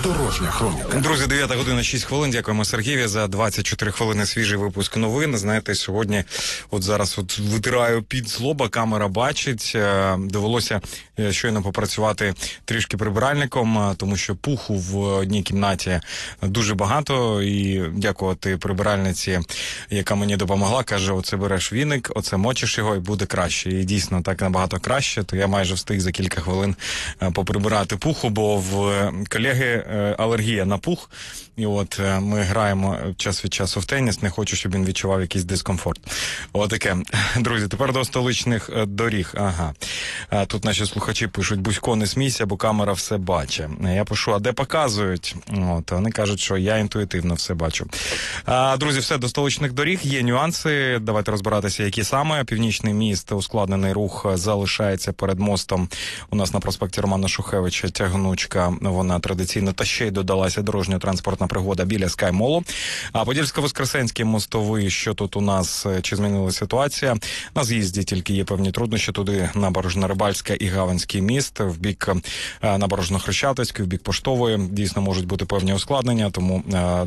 Дорожня хроніка. Друзі, 9 година 6 хвилин. Дякуємо Сергієві за 24 хвилини свіжий випуск новин. Знаєте, сьогодні зараз витираю під з лоба, камера бачить. Довелося щойно попрацювати трішки прибиральником, тому що пуху в одній кімнаті дуже багато. І дякувати прибиральниці, яка мені допомогла, каже, оце береш віник, оце мочиш його і буде краще. І дійсно так набагато краще, то я майже встиг за кілька хвилин поприбирати пуху, бо в колеги алергія на пух, і ми граємо час від часу в теніс, не хочу, щоб він відчував якийсь дискомфорт. Отаке. Друзі, тепер до столичних доріг. Ага. Тут наші слухачі пишуть, Бузько, не смійся, бо камера все бачить. Я пишу, а де показують? Вони кажуть, що я інтуїтивно все бачу. Друзі, все, до столичних доріг. Є нюанси, давайте розбиратися, які саме. Північний міст, ускладнений рух залишається перед мостом. У нас на проспекті Романа Шухевича тягнучка, вона традиційно, та ще й додалася дорожньо-транспортна пригода біля Скаймолу. А Подільсько-Воскресенський мостовий, що тут у нас, чи змінилася ситуація? На з'їзді тільки є певні труднощі, туди Набережно-Рибальська і Гаванський міст, в бік Набережно-Хрещатицької, в бік Поштової, дійсно можуть бути певні ускладнення, тому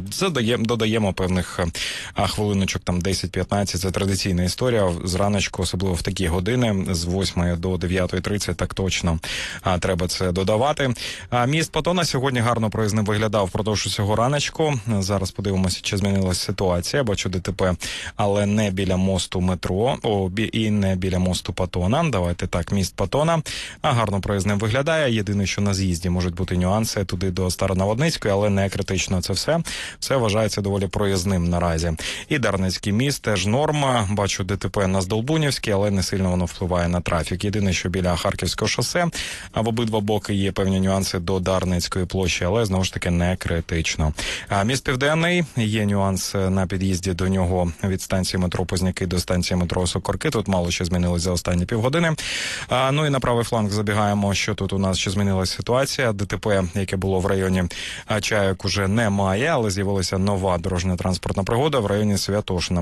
додаємо певних хвилиночок, там 10-15, це традиційна історія, зраночку, особливо в такі години, з 8 до 9:30, так точно треба це додавати. Міст Патона сьогодні гарно проїзним виглядав впродовж усього раночку. Зараз подивимося, чи змінилася ситуація. Бачу ДТП, але не біля мосту метро, і не біля мосту Патона. Давайте так, міст Патона. Гарно проїзним виглядає. Єдине, що на з'їзді можуть бути нюанси туди до Старонаводницької, але не критично це все. Все вважається доволі проїзним наразі. І Дарницький міст теж норма. Бачу ДТП на Здолбунівській, але не сильно воно впливає на трафік. Єдине, що біля Харківського шосе, а в обидва боки є певні нюанси до Дарницької площі, але знову ж таки не критично. Міст Південний, є нюанс на під'їзді до нього від станції метро Позняки до станції метро Сокорки. Тут мало що змінилось за останні півгодини. Ну і на правий фланг забігаємо, що тут у нас ще змінилася ситуація. ДТП, яке було в районі Чайок, уже немає, але з'явилася нова дорожньо-транспортна пригода в районі Святошина,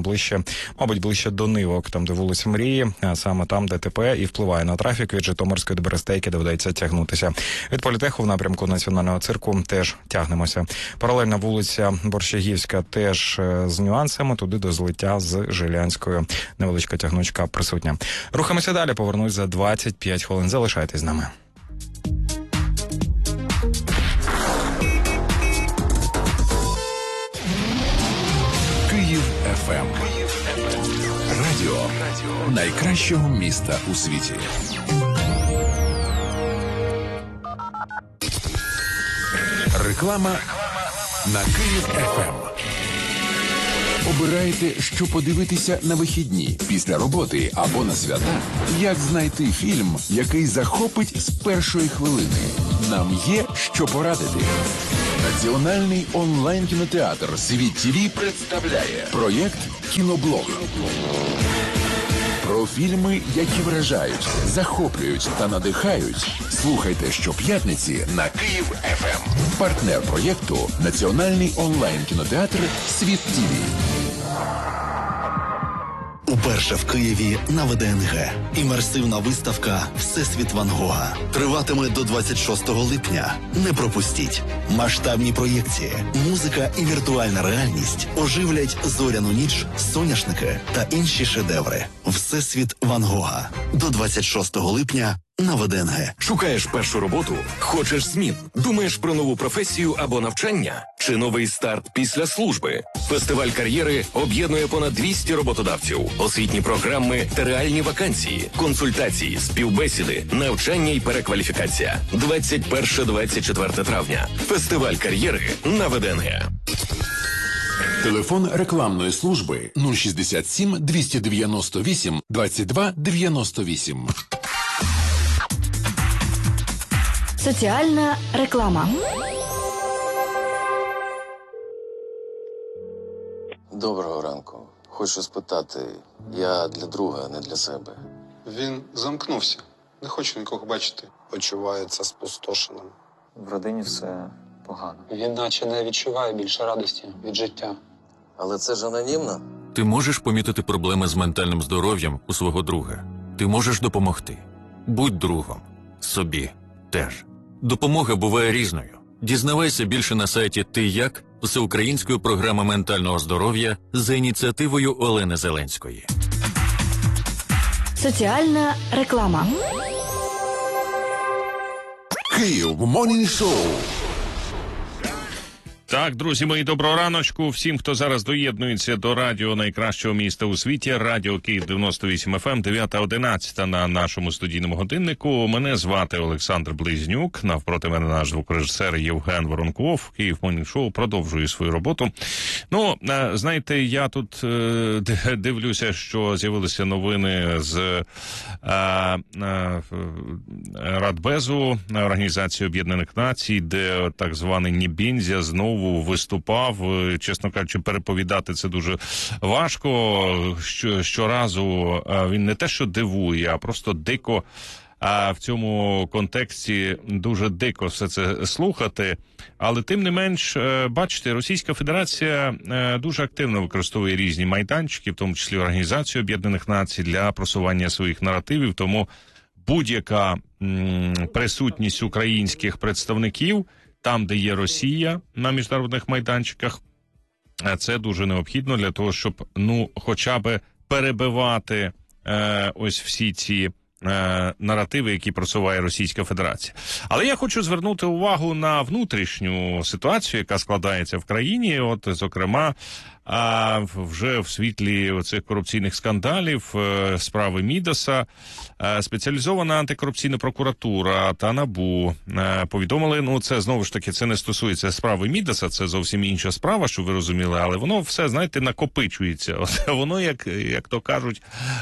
ближче до Нивок, там де вулиця Мрії, саме там ДТП і впливає на трафік. Від Житомирської до Берестейки доведеться тягнутися. Від Політеху в напрямку Національного цирку теж тягнемося. Паралельно вулиця Борщагівська теж з нюансами, туди до злиття з Жилянською. Невеличка тягнучка присутня. Рухаємося далі, повернусь за 25 хвилин. Залишайтесь з нами. Київ ФМ. Радіо найкращого міста у світі. Реклама на Київ ФМ. Обираєте, що подивитися на вихідні, після роботи або на свята? Як знайти фільм, який захопить з першої хвилини? Нам є що порадити. Національний онлайн-кінотеатр «Світ ТВ» представляє проєкт «Кіноблог». Про фільми, які вражають, захоплюють та надихають. Слухайте щоп'ятниці на Київ ФМ. Партнер проєкту – Національний онлайн-кінотеатр «Світ ТВ». Уперше в Києві на ВДНГ. Імерсивна виставка «Всесвіт Ван Гога» триватиме до 26 липня. Не пропустіть. Масштабні проєкції, музика і віртуальна реальність оживлять зоряну ніч, соняшники та інші шедеври. «Всесвіт Ван Гога» до 26 липня на ВДНГ. Шукаєш першу роботу? Хочеш змін? Думаєш про нову професію або навчання? Чи новий старт після служби? Фестиваль кар'єри об'єднує понад 200 роботодавців, освітні програми та реальні вакансії, консультації, співбесіди, навчання і перекваліфікація. 21-24 травня. Фестиваль кар'єри на ВДНГ. Телефон рекламної служби 067 298 22 98. Соціальна реклама. Доброго ранку. Хочу спитати, я для друга, не для себе. Він замкнувся. Не хочу нікого бачити. Почувається спустошеним. В родині все погано. Він наче не відчуває більше радості від життя. Але це ж анонімно. Ти можеш помітити проблеми з ментальним здоров'ям у свого друга. Ти можеш допомогти. Будь другом. Собі теж. Допомога буває різною. Дізнавайся більше на сайті «Ти як» всеукраїнської програми ментального здоров'я за ініціативою Олени Зеленської. Соціальна реклама. Київ Morning Show. Так, друзі мої, доброго раночку всім, хто зараз доєднується до радіо найкращого міста у світі, радіо Київ 98 FM, 9:11 на нашому студійному годиннику. Мене звати Олександр Близнюк, навпроти мене наш звукорежисер Євген Воронков. Київ Morning Show продовжує свою роботу. Ну, знаєте, я тут дивлюся, що з'явилися новини з Радбезу, Організації Об'єднаних Націй, де так званий Нібінзя знову виступав. Чесно кажучи, переповідати це дуже важко. Щоразу він не те, що дивує, а просто дико. А в цьому контексті дуже дико все це слухати. Але тим не менш, бачите, Російська Федерація дуже активно використовує різні майданчики, в тому числі Організацію Об'єднаних Націй, для просування своїх наративів. Тому будь-яка присутність українських представників там, де є Росія на міжнародних майданчиках, це дуже необхідно для того, щоб, хоча б перебивати ось всі ці наративи, які просуває Російська Федерація. Але я хочу звернути увагу на внутрішню ситуацію, яка складається в країні. От, зокрема, вже в світлі цих корупційних скандалів, справи Мідаса, спеціалізована антикорупційна прокуратура та НАБУ повідомили, це знову ж таки, це не стосується справи Мідаса, це зовсім інша справа, щоб ви розуміли, але воно все, знаєте, накопичується. Воно, як то кажуть,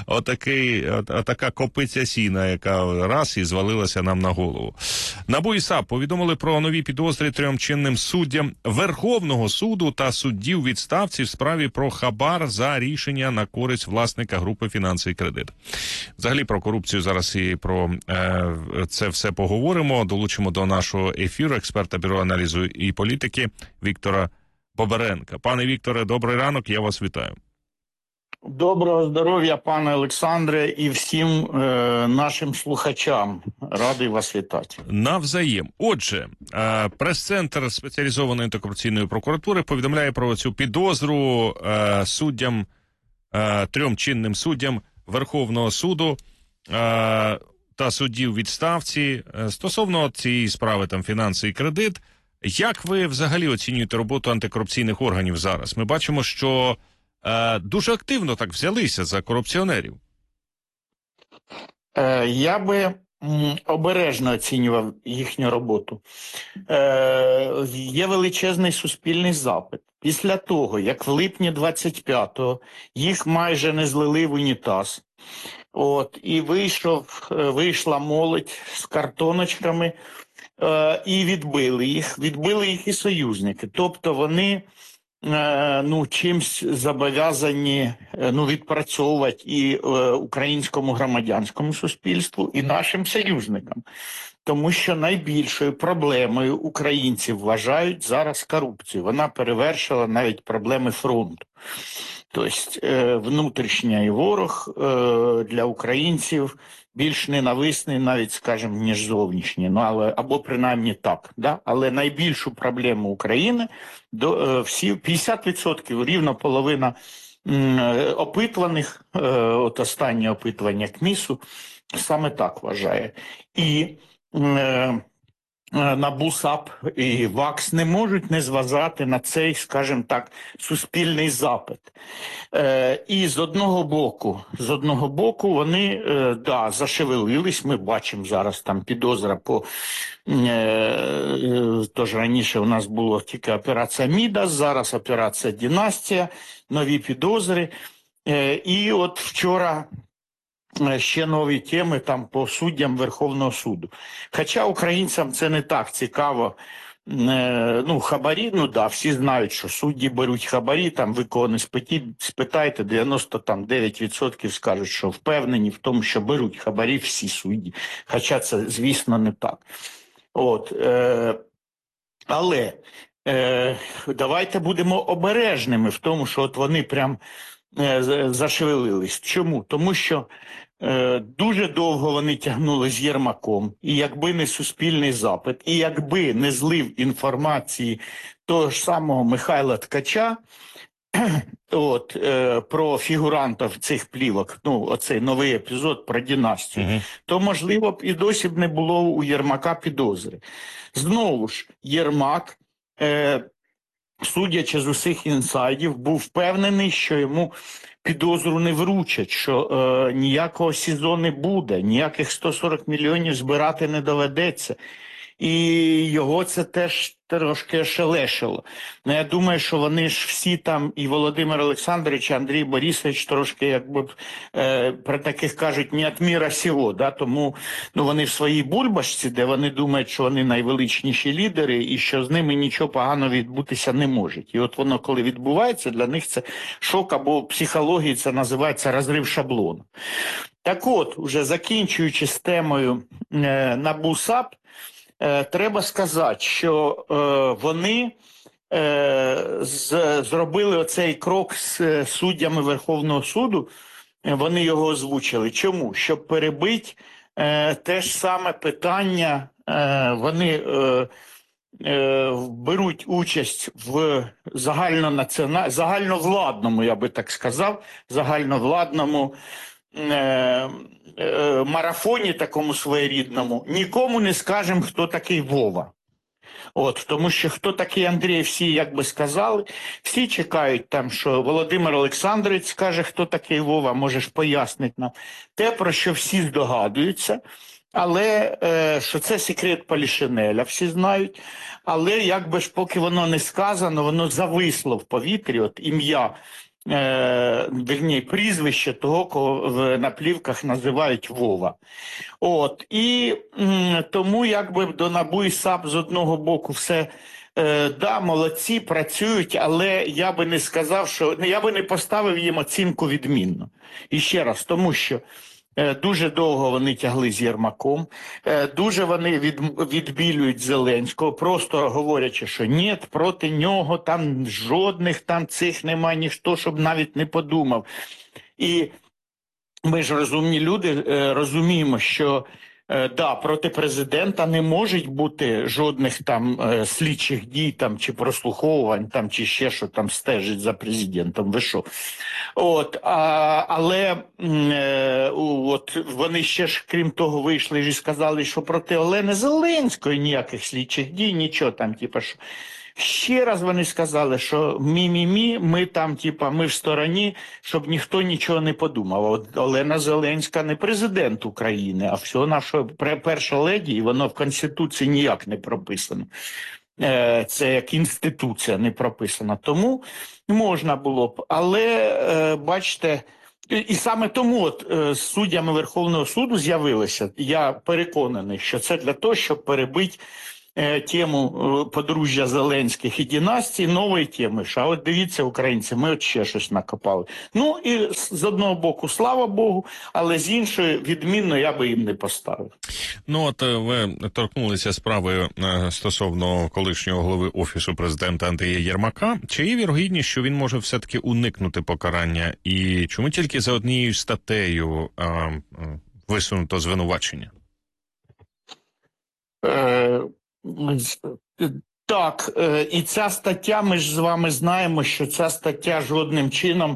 отака копиця сіна, яка раз і звалилася нам на голову. НАБУ і САП повідомили про нові підозри 3 чинним суддям Верховного суду та суддів у відставці в справі про хабар за рішення на користь власника групи «Фінанси і кредит». Взагалі про корупцію зараз і про це все поговоримо. Долучимо до нашого ефіру експерта Бюро аналізу і політики Віктора Боберенка. Пане Вікторе, добрий ранок, я вас вітаю. Доброго здоров'я, пане Олександре, і всім нашим слухачам. Радий вас вітати. Навзаєм. Отже, прес-центр спеціалізованої антикорупційної прокуратури повідомляє про цю підозру суддям, 3 чинним суддям Верховного суду та суддів відставці стосовно цієї справи там «Фінанси і кредит». Як ви взагалі оцінюєте роботу антикорупційних органів зараз? Ми бачимо, що дуже активно так взялися за корупціонерів. Я би обережно оцінював їхню роботу. Є величезний суспільний запит. Після того, як в липні 25-го їх майже не злили в унітаз, і вийшла молодь з картоночками і відбили їх і союзники. Тобто вони чимсь зобов'язані відпрацьовувати і українському громадянському суспільству, і нашим союзникам. Тому що найбільшою проблемою українців вважають зараз корупцію. Вона перевершила навіть проблеми фронту. Тобто внутрішній ворог для українців більш ненависний навіть, скажімо, ніж зовнішній, або принаймні так. Да? Але найбільшу проблему України всі 50%, рівно половина опитуваних, останнє опитування КМІСу, саме так вважає. І НАБУ, САП і ВАКС не можуть не зважати на цей, скажімо так, суспільний запит. І з одного боку вони, зашевелились, ми бачимо зараз там підозра по, тож раніше у нас була тільки операція Мідас, зараз операція Династія, нові підозри. І от вчора ще нові теми там по суддям Верховного суду. Хоча українцям це не так цікаво. Хабарі, всі знають, що судді беруть хабарі, там ви кого не спитайте, 99% скажуть, що впевнені в тому, що беруть хабарі всі судді. Хоча це, звісно, не так. Але давайте будемо обережними в тому, що от вони прям зашевелились. Чому? Тому що Дуже довго вони тягнули з Єрмаком, і якби не суспільний запит, і якби не злив інформації того ж самого Михайла Ткача, про фігурантів цих плівок, оцей новий епізод про династію, то, можливо, б і досі б не було у Єрмака підозри. Знову ж, Єрмак, судячи з усіх інсайдів, був впевнений, що йому підозру не вручать, що ніякого СІЗО не буде, ніяких 140 мільйонів збирати не доведеться. І його це теж трошки ошелешило. Я думаю, що вони ж всі там, і Володимир Олександрович, і Андрій Борисович трошки, якби, про таких кажуть, не від міра сього, да? Тому вони в своїй бульбашці, де вони думають, що вони найвеличніші лідери, і що з ними нічого поганого відбутися не може. І от воно, коли відбувається, для них це шок, або в психології це називається розрив шаблону. Так от, уже закінчуючи з темою НАБУ-САП, треба сказати, що вони зробили оцей крок з суддями Верховного суду, вони його озвучили. Чому? Щоб перебити те ж саме питання, вони беруть участь в загальновладному, я би так сказав, загальновладному марафоні такому своєрідному, нікому не скажемо, хто такий Вова. Тому що хто такий Андрій, всі, як би сказали, всі чекають там, що Володимир Олександрович скаже, хто такий Вова, можеш пояснити нам. Те, про що всі здогадуються, але що це секрет Полішинеля, всі знають, але якби ж поки воно не сказано, воно зависло в повітрі, ім'я, прізвище того, кого на плівках називають Вова. І тому якби до НАБУ і САП з одного боку все, молодці, працюють, але я би не сказав, що, я би не поставив їм оцінку відмінно. І ще раз, тому що дуже довго вони тягли з Єрмаком, дуже вони відбілюють Зеленського, просто говорячи, що ні, проти нього там жодних там цих немає, ніхто, щоб навіть не подумав. І ми ж розумні люди розуміємо, що проти президента не може бути жодних там слідчих дій там, чи прослуховувань, там, чи ще що там стежить за президентом. Ви що? Але вони ще ж, крім того, вийшли і сказали, що проти Олени Зеленської ніяких слідчих дій, нічого там, що. Ще раз вони сказали, що ми там, ми в стороні, щоб ніхто нічого не подумав. Олена Зеленська не президент України, а всього-навсього перша леді, і воно в Конституції ніяк не прописано. Це як інституція не прописана. Тому можна було б. Але, бачите, і саме тому з суддями Верховного суду з'явилося, я переконаний, що це для того, щоб перебити тему подружжя Зеленських і династії нової теми. А дивіться, українці, ми ще щось накопали. І з одного боку, слава Богу, але з іншої, відмінно, я би їм не поставив. Ви торкнулися справи стосовно колишнього голови Офісу президента Андрія Єрмака. Чи є вірогідність, що він може все-таки уникнути покарання? І чому тільки за однією статтею висунуто звинувачення? Так, і ця стаття, ми ж з вами знаємо, що ця стаття жодним чином,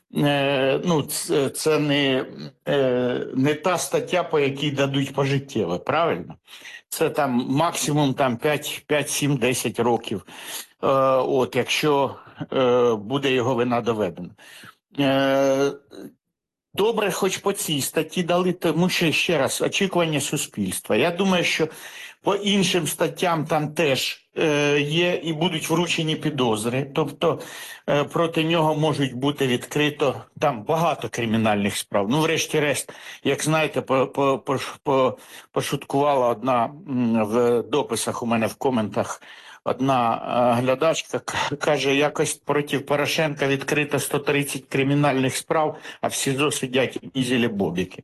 це не та стаття, по якій дадуть пожиттєве, правильно? Це там максимум 5, 7, 10 років, якщо буде його вина доведена. Добре, хоч по цій статті дали, тому що, ще раз, очікування суспільства. Я думаю, що по іншим статтям там теж є і будуть вручені підозри. Тобто проти нього можуть бути відкрито там багато кримінальних справ. Врешті-решт, як знаєте, пошуткувала одна в дописах у мене в коментах, одна глядачка каже, якось проти Порошенка відкрито 130 кримінальних справ, а в СІЗО сидять нізелі бобіки.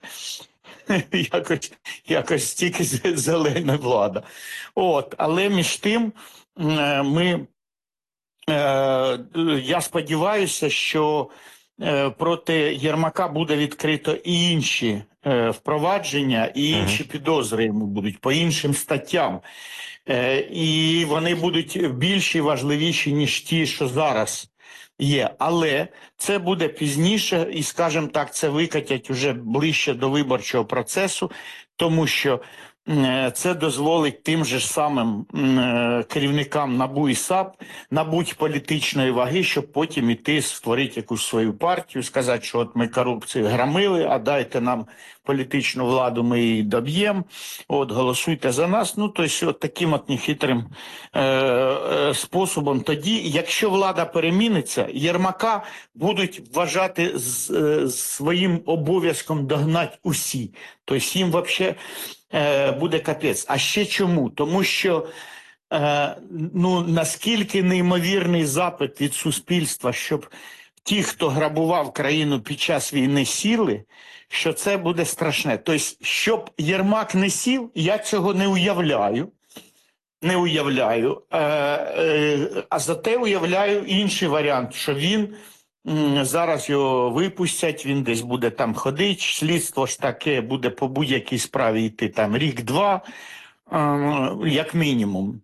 Якось тільки зелена влада. Але між тим я сподіваюся, що проти Єрмака буде відкрито і інші впровадження, і інші підозри йому будуть по іншим статтям. І вони будуть більші, важливіші, ніж ті, що зараз є. Але це буде пізніше, і, скажімо так, це викатять уже ближче до виборчого процесу, тому що це дозволить тим же самим керівникам НАБУ і САП набути політичної ваги, щоб потім іти створити якусь свою партію, сказати, що от ми корупцію громили, а дайте нам політичну владу, ми її доб'ємо, от голосуйте за нас. Ну, тобто, от таким от нехитрим способом. Тоді, якщо влада переміниться, Єрмака будуть вважати своїм обов'язком догнати усі. Тобто їм взагалі буде капець. А ще чому? Тому що наскільки неймовірний запит від суспільства, щоб ті, хто грабував країну під час війни, сіли, що це буде страшне. Тобто, щоб Єрмак не сів, я цього не уявляю. А зате уявляю інший варіант, що він зараз його випустять, він десь буде там ходити, слідство ж таке буде по будь-якій справі йти там рік-два, як мінімум.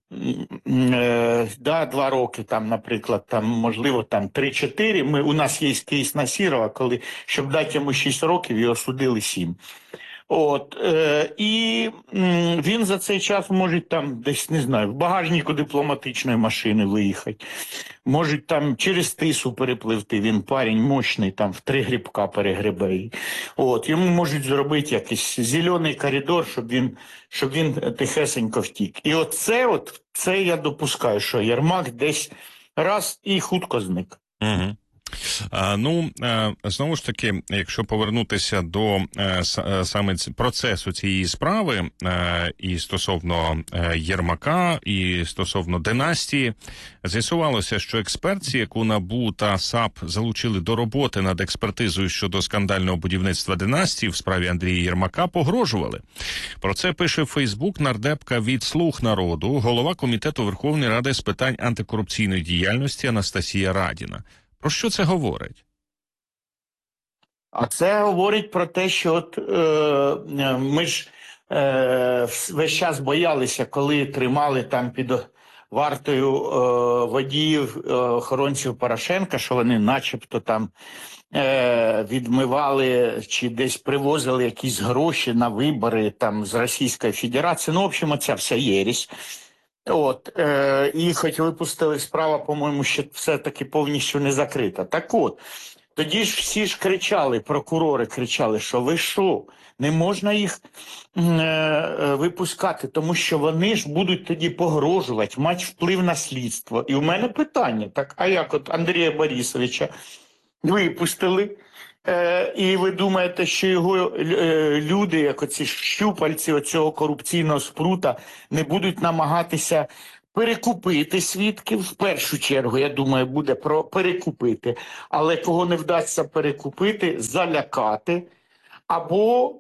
2 роки, там, наприклад, там, можливо, там 3-4. У нас є кейс Насірова, коли, щоб дати йому 6 років, його судили 7. І він за цей час може там десь, не знаю, в багажнику дипломатичної машини виїхати. Може там через Тису перепливти, він парень мощний, там в 3 грибка перегребе. Йому можуть зробити якийсь зелений коридор, щоб він тихесенько втік. І це я допускаю, що Єрмак десь раз і хутко зник. Угу. Знову ж таки, якщо повернутися до саме процесу цієї справи і стосовно Єрмака, і стосовно династії, з'ясувалося, що експертці, яку НАБУ та САП залучили до роботи над експертизою щодо скандального будівництва династії в справі Андрія Єрмака, погрожували. Про це пише в Фейсбук нардепка від «Слуг народу», голова Комітету Верховної Ради з питань антикорупційної діяльності Анастасія Радіна. Про що це говорить? А це говорить про те, що ми ж весь час боялися, коли тримали там під вартою водіїв, охоронців Порошенка, що вони начебто там відмивали чи десь привозили якісь гроші на вибори там з Російської Федерації. В общем, оця вся єресь. І хоч випустили, справа, по-моєму, ще все-таки повністю не закрита. Так от, тоді ж всі ж кричали, прокурори кричали, що ви що, не можна їх випускати, тому що вони ж будуть тоді погрожувати, мати вплив на слідство. І у мене питання, так, а як от Андрія Борисовича випустили, і ви думаєте, що його люди, як оці щупальці оцього корупційного спрута, не будуть намагатися перекупити свідків? В першу чергу, я думаю, буде про перекупити. Але кого не вдасться перекупити, залякати. Або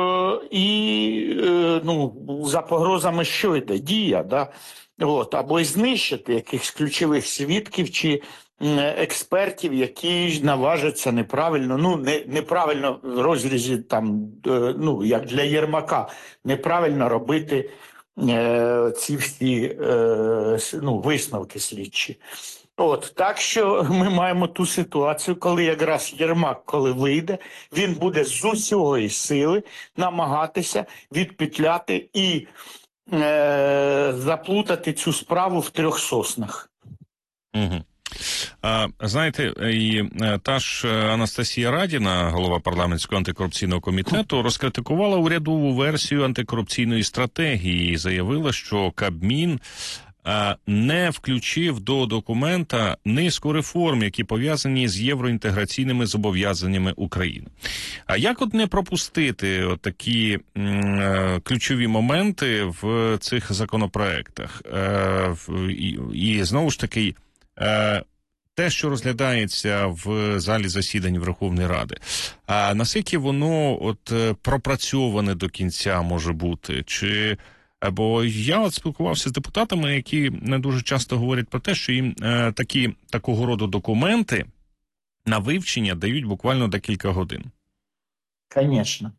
за погрозами що йде? Дія, да? Або й знищити якихось ключових свідків чи експертів, які наважаться неправильно, неправильно в розрізі там, як для Єрмака, неправильно робити ці всі висновки слідчі. Так що ми маємо ту ситуацію, коли якраз Єрмак, коли вийде, він буде з усієї сили намагатися відпетляти і заплутати цю справу в 3 соснах. Угу. Знаєте, і та ж Анастасія Радіна, голова парламентського антикорупційного комітету, розкритикувала урядову версію антикорупційної стратегії і заявила, що Кабмін не включив до документа низку реформ, які пов'язані з євроінтеграційними зобов'язаннями України. А як не пропустити такі ключові моменти в цих законопроектах? І знову ж таки, те, що розглядається в залі засідань Верховної Ради, а наскільки воно пропрацьоване до кінця може бути? Бо я спілкувався з депутатами, які не дуже часто говорять про те, що їм такого роду документи на вивчення дають буквально декілька годин. Звісно.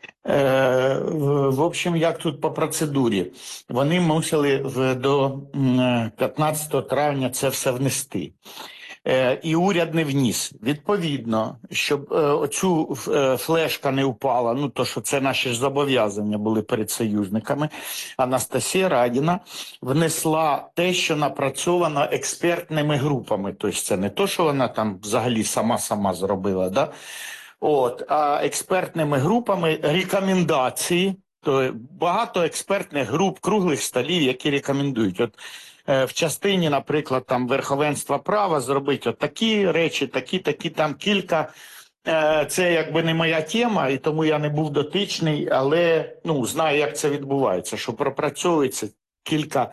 В общем, як тут по процедурі? Вони мусили до 15 травня це все внести. І уряд не вніс. Відповідно, щоб оцю флешка не впала, ну то, що це наші ж зобов'язання були перед союзниками, Анастасія Радіна внесла те, що напрацьовано експертними групами. Тобто це не то, що вона там взагалі сама зробила, да? А експертними групами рекомендації, то багато експертних груп, круглих столів, які рекомендують. В частині, наприклад, там верховенства права зробити такі речі, такі, там кілька. Це якби не моя тема, і тому я не був дотичний, але знаю, як це відбувається, що пропрацьовується кілька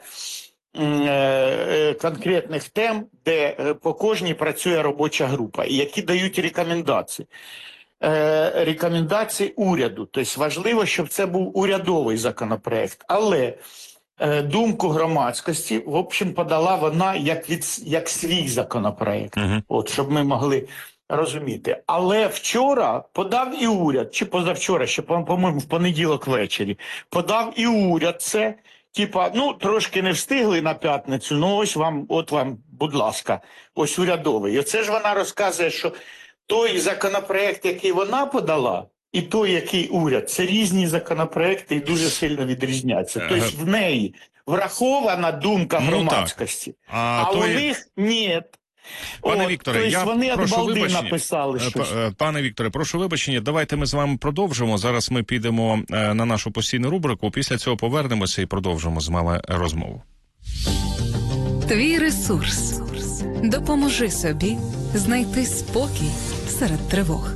конкретних тем, де по кожній працює робоча група, і які дають рекомендації. Рекомендації уряду. Тобто важливо, щоб це був урядовий законопроект. Але думку громадськості, в общем, подала вона як свій законопроект. Щоб ми могли розуміти. Але вчора подав і уряд, чи позавчора, ще, по-моєму, в понеділок ввечері, подав і уряд це, трошки не встигли на п'ятницю, от вам, будь ласка, ось урядовий. І оце ж вона розказує, що той законопроект, який вона подала, і той, який уряд, це різні законопроекти і дуже сильно відрізняться. Тобто в неї врахована думка громадськості, а у них ні. Пане Вікторе, я прошу вибачення. Написали щось. Пане Вікторе, прошу вибачення, давайте ми з вами продовжимо. Зараз ми підемо на нашу постійну рубрику, після цього повернемося і продовжимо з вами розмову. Твій ресурс. Допоможи собі знайти спокій серед тривог.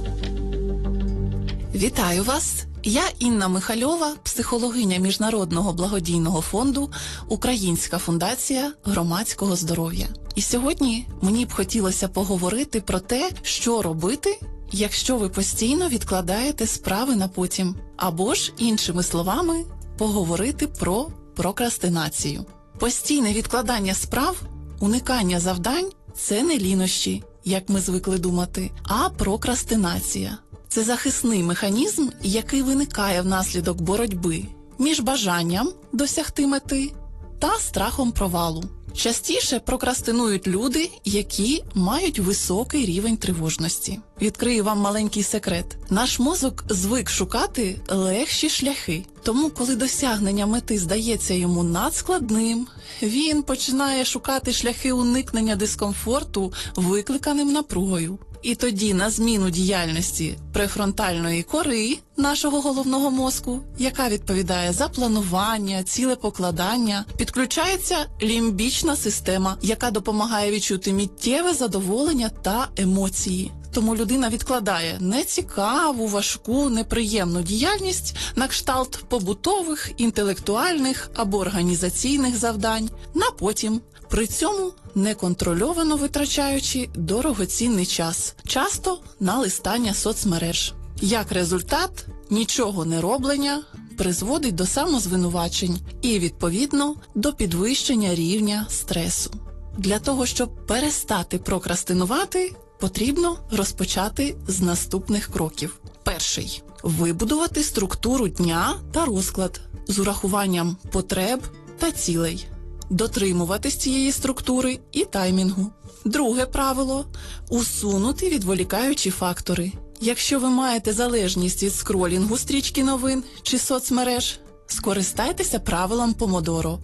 Вітаю вас! Я Інна Михальова, психологиня Міжнародного благодійного фонду «Українська фундація громадського здоров'я». І сьогодні мені б хотілося поговорити про те, що робити, якщо ви постійно відкладаєте справи на потім. Або ж, іншими словами, поговорити про прокрастинацію. Постійне відкладання справ, уникання завдань – це не лінощі, як ми звикли думати, а прокрастинація. Це захисний механізм, який виникає внаслідок боротьби між бажанням досягти мети та страхом провалу. Частіше прокрастинують люди, які мають високий рівень тривожності. Відкрию вам маленький секрет. Наш мозок звик шукати легші шляхи. Тому, коли досягнення мети здається йому надскладним, він починає шукати шляхи уникнення дискомфорту, викликаним напругою. І тоді на зміну діяльності префронтальної кори нашого головного мозку, яка відповідає за планування, цілепокладання, підключається лімбічна система, яка допомагає відчути миттєве задоволення та емоції. Тому людина відкладає нецікаву, важку, неприємну діяльність на кшталт побутових, інтелектуальних або організаційних завдань на потім. При цьому неконтрольовано витрачаючи дорогоцінний час, часто на листання соцмереж. Як результат, нічого не роблення призводить до самозвинувачень і, відповідно, до підвищення рівня стресу. Для того, щоб перестати прокрастинувати, потрібно розпочати з наступних кроків. Перший – вибудувати структуру дня та розклад з урахуванням потреб та цілей. Дотримуватись цієї структури і таймінгу. Друге правило – усунути відволікаючі фактори. Якщо ви маєте залежність від скролінгу стрічки новин чи соцмереж, скористайтеся правилом Помодоро.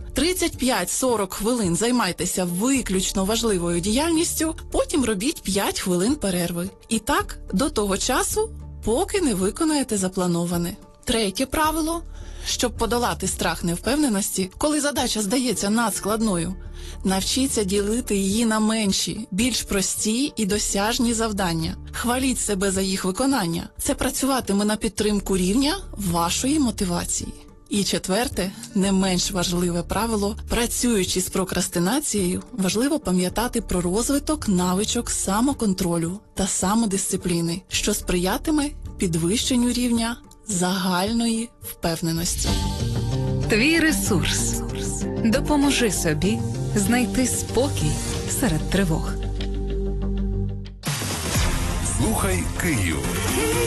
35-40 хвилин займайтеся виключно важливою діяльністю, потім робіть 5 хвилин перерви. І так до того часу, поки не виконаєте заплановане. Третє правило – щоб подолати страх невпевненості, коли задача здається надскладною, навчіться ділити її на менші, більш прості і досяжні завдання. Хваліть себе за їх виконання. Це працюватиме на підтримку рівня вашої мотивації. І четверте, не менш важливе правило, працюючи з прокрастинацією, важливо пам'ятати про розвиток навичок самоконтролю та самодисципліни, що сприятиме підвищенню рівня загальної впевненості. Твій ресурс. Допоможи собі знайти спокій серед тривог. Слухай Київ.